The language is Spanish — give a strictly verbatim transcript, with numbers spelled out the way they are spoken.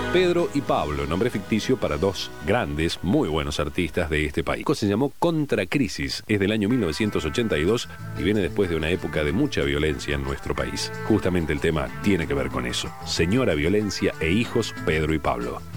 Pedro y Pablo, nombre ficticio para dos grandes, muy buenos artistas de este país. Se llamó Contracrisis, es del año mil novecientos ochenta y dos y viene después de una época de mucha violencia en nuestro país. Justamente el tema tiene que ver con eso. Señora Violencia e hijos Pedro y Pablo.